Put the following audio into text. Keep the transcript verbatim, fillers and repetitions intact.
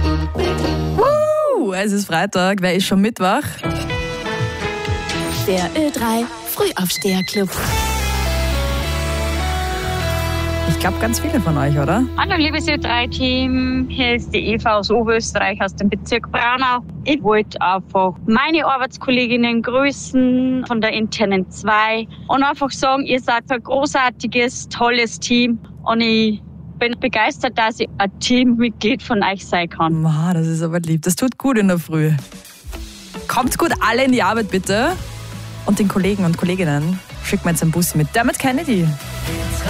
Uh, es ist Freitag, wer ist schon Mittwoch? Der Ö drei Frühaufsteher-Club. Ich glaube, ganz viele von euch, oder? Hallo, liebes Ö drei Team. Hier ist die Eva aus Oberösterreich, aus dem Bezirk Braunau. Ich wollte einfach meine Arbeitskolleginnen grüßen von der internen zwei und einfach sagen, ihr seid ein großartiges, tolles Team und ich bin begeistert, dass ich ein Teammitglied von euch sein kann. Wow, das ist aber lieb. Das tut gut in der Früh. Kommt gut alle in die Arbeit, bitte. Und den Kollegen und Kolleginnen schickt man jetzt einen Bus mit Dermot Kennedy.